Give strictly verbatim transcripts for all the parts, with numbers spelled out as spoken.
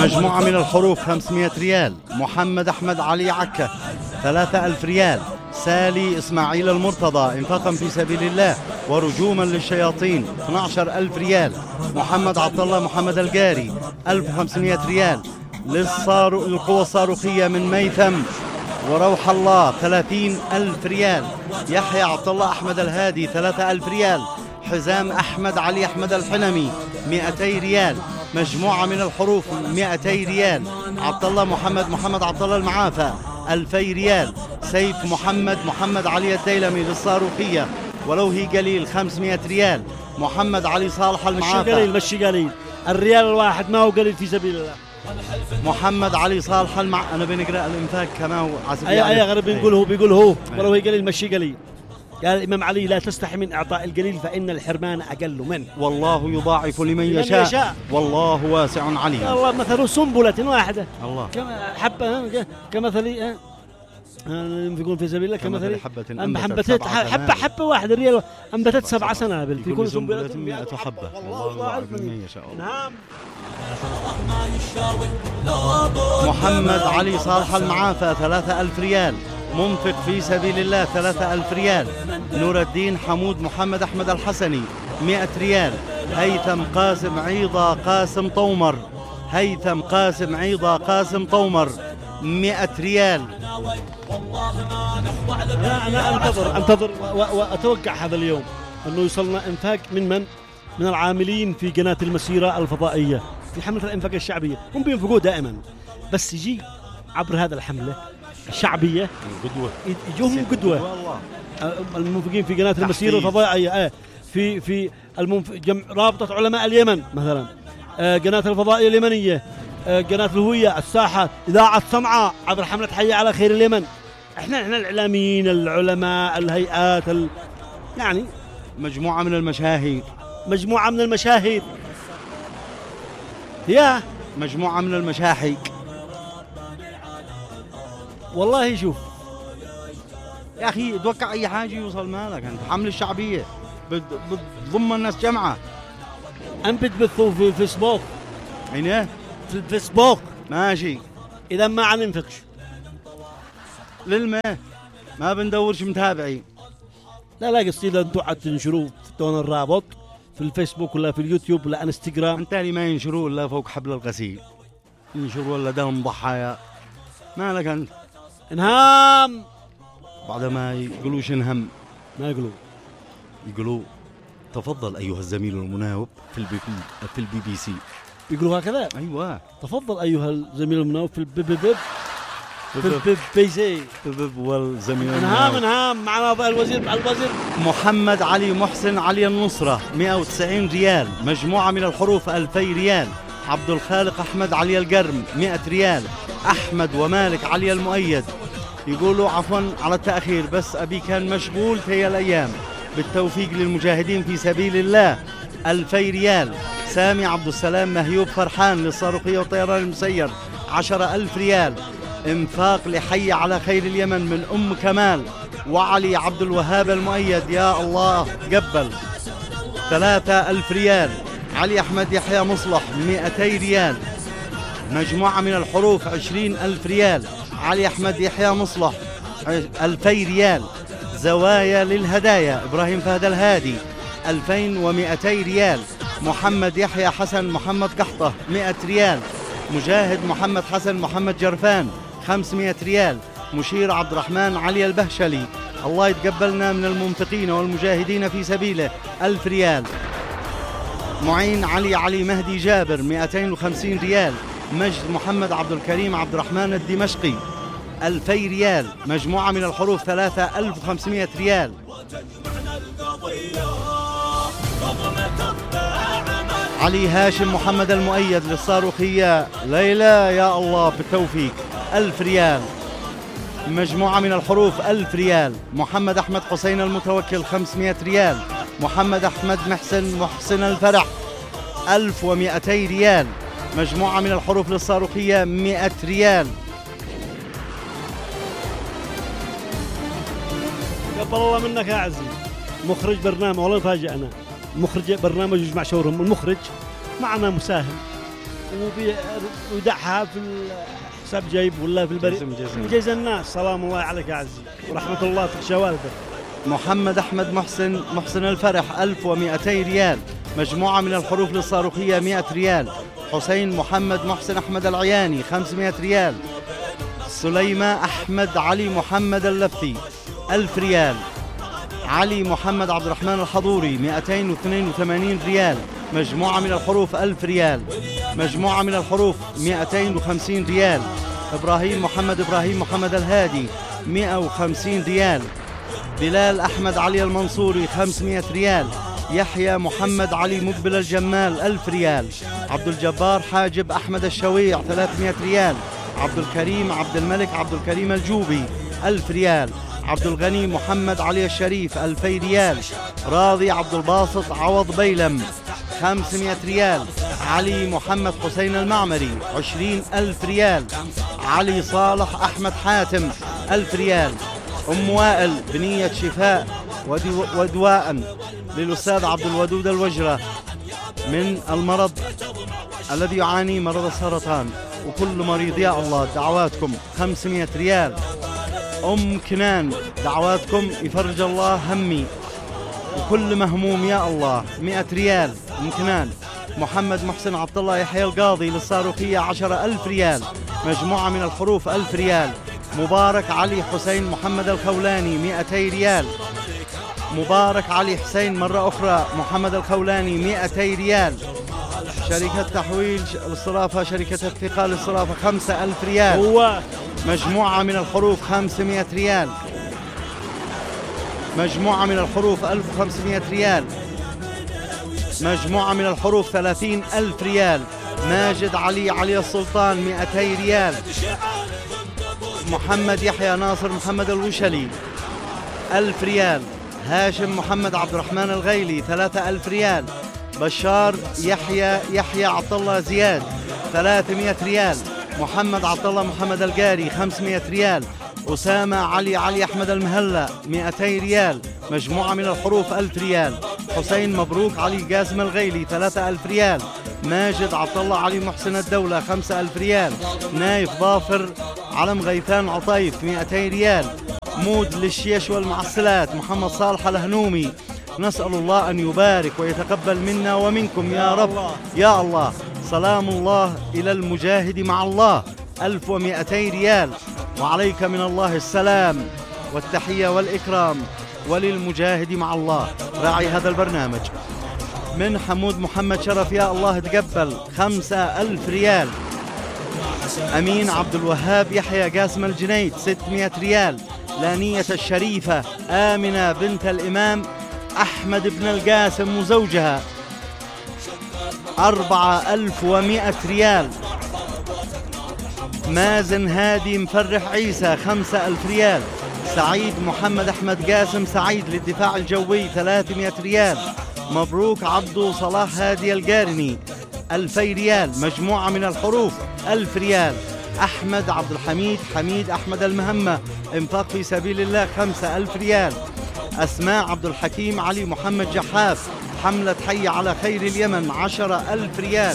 مجموعة من الحروف خمسمائة ريال. محمد أحمد علي عكا ثلاثة ألف ريال. سالي إسماعيل المرتضى انفاقا في سبيل الله ورجوما للشياطين اثني عشر ألف ريال. محمد عبد الله محمد القاري ألف وخمسمائة ريال. للصار... للقوى الصاروخية من ميثم وروح الله ثلاثين ألف ريال. يحيى عبد الله أحمد الهادي ثلاثة ألف ريال. حزام أحمد علي أحمد الحنمي مئتي ريال. مجموعة من الحروف مئتي ريال. عبد الله محمد محمد عبد الله المعافى ألفي ريال. سيف محمد محمد علي الديلمي للصاروخية ولو هي قليل خمسمائة ريال. محمد علي صالح المعافى مشي قليل مشي قليل، الريال الواحد ما هو قليل في سبيل الله. محمد علي صالح المع... أنا بنقرأ الإنفاق كما هو عزيزي. أي أي غرب بنقول هو بيقول هو ولو هي قليل مشي قليل. قال الإمام علي لا تستحي من إعطاء القليل فإن الحرمان أقل منه. والله يضاعف لمن يشاء, يشاء. والله واسع عليم. الله مثل سنبلة واحدة الله كما حبة كمثل ينفقون في سبيل الله كمثل حبة أنبتت حبة حبة واحدة ريال أنبتت سبع سنابل في كل سنبلة مئة حبة. والله يضاعف لمن يشاء. نعم. محمد علي صالح المعافى ثلاثة ألف ريال. منفق في سبيل الله ثلاثة ألف ريال. نور الدين حمود محمد أحمد الحسني مئة ريال. هيثم قاسم عيضة قاسم طومر هيثم قاسم عيضة قاسم طومر مئة ريال. أنا, أنا أنتظر أنتظر وأتوقع هذا اليوم أنه يوصلنا إنفاق من من؟ من العاملين في قناة المسيرة الفضائية في حملة الإنفاق الشعبية. هم بينفقوا دائما بس يجي عبر هذا الحملة الشعبية قدوة يجوهم قدوة. المنفقين في قناة المسيرة الفضائية في في المنف... جمع رابطة علماء اليمن مثلا، قناة الفضائية اليمنية، قناة الهوية، الساحة، إذاعة صنعاء عبر حملة حي على خير اليمن. احنا احنا الإعلاميين العلماء الهيئات ال... يعني مجموعة من المشاهير مجموعة من المشاهير يا مجموعة من المشاحيق. والله شوف يا أخي اتوقع أي حاجة يوصل مالك أنت. حملة الشعبية بتضم الناس جمعة. أم بتبثوا في الفيسبوك عينيه في الفيسبوك ماشي. إذا ما عننفقش للما ما بندورش متابعين. لا لا قصدي إذا أنتوا عاد تنشروه تون الرابط في الفيسبوك ولا في اليوتيوب ولا انستغرام انتالي ما ينشروه إلا فوق حبل الغسيل ينشروا ولا دهم ضحايا. مالك أنت انهام بعد ما يقولوش انهم ما يقولوا يقولوا تفضل أيها الزميل المناوب في البي بي في البي بي سي. يقولوا هكذا. أيوة تفضل أيها الزميل المناوب في البي بي بي في البي بي سي والزميل انهام انهام معنا الوزير الوزير محمد علي محسن علي النصرة مئة وتسعين ريال. مجموعة من الحروف ألفي ريال. عبد الخالق أحمد علي القرم مئة ريال. أحمد ومالك علي المؤيد يقولوا عفوا على التأخير بس أبي كان مشغول في الأيام. بالتوفيق للمجاهدين في سبيل الله ألفي ريال. سامي عبد السلام مهيوب فرحان للصاروخية والطيران المسير عشرة ألف ريال. انفاق لحي على خير اليمن من أم كمال وعلي عبد الوهاب المؤيد يا الله قبل ثلاثة ألف ريال. علي أحمد يحيى مصلح مئتي ريال. مجموعة من الحروف عشرين ألف ريال. علي أحمد يحيى مصلح ألفي ريال. زوايا للهدايا إبراهيم فهد الهادي ألفين ومئتي ريال. محمد يحيى حسن محمد قحطة مئة ريال. مجاهد محمد حسن محمد جرفان خمسمئة ريال. مشير عبد الرحمن علي البهشلي الله يتقبلنا من المنفقين والمجاهدين في سبيله ألف ريال. معين علي علي مهدي جابر مئتين وخمسين ريال. مجد محمد عبد الكريم عبد الرحمن الدمشقي ألفي ريال. مجموعة من الحروف ثلاثة ألف وخمسمئة ريال. علي هاشم محمد المؤيد للصاروخية ليلى يا الله بالتوفيق ألف ريال. مجموعة من الحروف ألف ريال. محمد أحمد حسين المتوكل خمسمئة ريال. محمد أحمد محسن محسن الفرح ألف ومئتي ريال. مجموعة من الحروف للصاروخية مئة ريال. قبل الله منك يا عزيز. مخرج برنامج والله فاجئنا. مخرج برنامج يجمع شورهم المخرج معنا مساهم ويدعها في حساب جيب ولا في البريد جيز الناس. سلام الله عليك يا عزيزي ورحمة الله تخشى والدك. محمد أحمد محسن محسن الفرح ألف ومئتي ريال، مجموعة من الحروف للصاروخية مئة ريال. حسين محمد محسن أحمد العياني خمسمئة ريال. سليمة أحمد علي محمد اللفثي ألف ريال. علي محمد عبد الرحمن الحضوري مئتين واثنين وثمانين ريال، مجموعة من الحروف ألف ريال. مجموعة من الحروف مئتين وخمسين ريال. إبراهيم محمد إبراهيم محمد الهادي مئة وخمسين ريال. بلال أحمد علي المنصوري خمسمئة ريال. يحيى محمد علي مقبل الجمال ألف ريال. عبد الجبار حاجب أحمد الشويع ثلاثمئة ريال. عبد الكريم عبد الملك عبد الكريم الجوبي ألف ريال. عبد الغني محمد علي الشريف ألفي ريال. راضي عبد الباسط عوض بيلم خمسمئة ريال. علي محمد حسين المعمري عشرين ألف ريال. علي صالح أحمد حاتم ألف ريال. أم وائل بنية شفاء ودواء للأستاذ عبد الودود الوجرة من المرض الذي يعاني مرض السرطان، وكل مريض يا الله دعواتكم خمسمئة ريال. أم كنان دعواتكم يفرج الله همي وكل مهموم يا الله مئة ريال. أم كنان. محمد محسن عبد الله يحيى القاضي للصاروخية عشرة ألف ريال، مجموعة من الحروف ألف ريال. مبارك علي حسين محمد الخولاني مئتي ريال. مبارك علي حسين مرة أخرى محمد الخولاني مئتي ريال. شركة تحويل الصرافة شركة الثقة للصرافة خمسة ألف ريال. هو مجموعة من الحروف خمسمئة ريال. مجموعة من الحروف ألف وخمسمئة ريال. مجموعة من الحروف ثلاثين ألف ريال. ماجد علي علي السلطان مئتي ريال. محمد يحيى ناصر محمد الوشلي ألف ريال. هاشم محمد عبد الرحمن الغيلي ثلاثة ألف ريال. بشار يحيى يحيى عبد الله زياد ثلاثمئة ريال. محمد عبد الله محمد القاري خمسمئة ريال. أسامة علي علي أحمد المهلا مئتي ريال، مجموعة من الحروف ألف ريال. حسين مبروك علي قاسم الغيلي ثلاثة ألف ريال. ماجد عبد الله علي محسن الدولة خمسة ألف ريال. نايف ظافر علم غيثان عطيف مئتي ريال. مود للشيش والمعسلات محمد صالح الهنومي. نسأل الله أن يبارك ويتقبل منا ومنكم يا رب يا الله. سلام الله إلى المجاهد مع الله ألف ومئتي ريال. وعليك من الله السلام والتحية والإكرام وللمجاهد مع الله راعي هذا البرنامج. من حمود محمد شرف يا الله تقبل خمسة ألف ريال. أمين عبد الوهاب يحيى قاسم الجنيد ستمئة ريال. لانية الشريفة آمنة بنت الإمام أحمد بن القاسم وزوجها أربعة ألف ومئة ريال. مازن هادي مفرح عيسى خمسة ألف ريال. سعيد محمد أحمد قاسم سعيد للدفاع الجوي ثلاثمئة ريال. مبروك عبدو صلاح هادي القارني ألفي ريال، مجموعة من الحروف ألف ريال. أحمد عبد الحميد حميد أحمد المهمة انفاق في سبيل الله خمسة ألف ريال. أسماء عبد الحكيم علي محمد جحاف حملة حي على خير اليمن عشرة ألف ريال.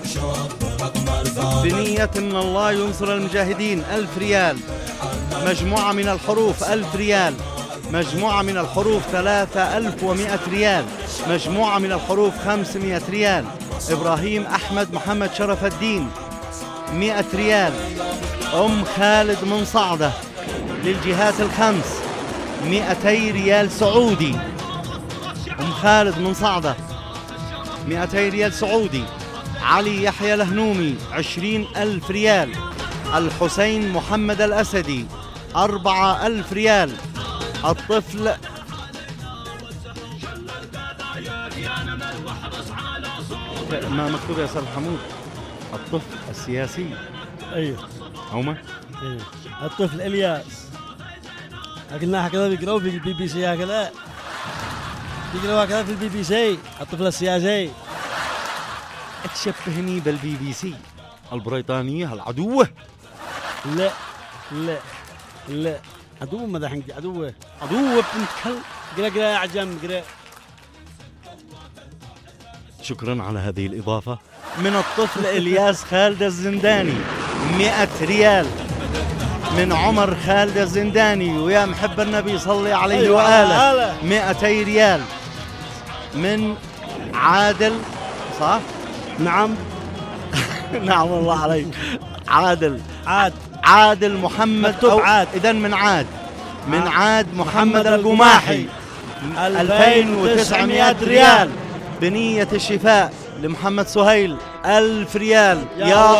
بنية إن الله ينصر المجاهدين ألف ريال، مجموعة من الحروف ألف ريال. مجموعة من الحروف ثلاثة ألف ومئة ريال. مجموعة من الحروف خمسمئة ريال. إبراهيم أحمد محمد شرف الدين مئة ريال. أم خالد من صعدة للجهات الخمس مئتي ريال سعودي. أم خالد من صعدة مئتي ريال سعودي. علي يحيى الهنومي عشرين ألف ريال. الحسين محمد الأسدي أربعة ألف ريال. الطفل ما مكتوب يا أستاذ حمود؟ الطفل السياسي. ايوه هما ايوه الطفل الياس. قلنا هكذا بيقراوا في البي بي سي، هكذا بيقراوا هكذا في البي بي سي الطفل السياسي. تشبهني بالبي بي سي البريطانية العدوة. لا لا لا عدوة، ماذا حنقي عدوة عدوة بنت كلب. قرا قرا يا عجم قرا. شكرا على هذه الإضافة. من الطفل إلياس خالد الزنداني مئة ريال. من عمر خالد الزنداني ويا محب النبي صلي عليه أيوة وآله مئتي ريال. من عادل صح؟ نعم. نعم الله عليك. عادل عاد عادل محمد أو عاد إذن من عاد من عاد, عاد محمد, محمد القماحي ألفين وتسعمائة ريال. بنية الشفاء لمحمد سهيل ألف ريال. يا, يا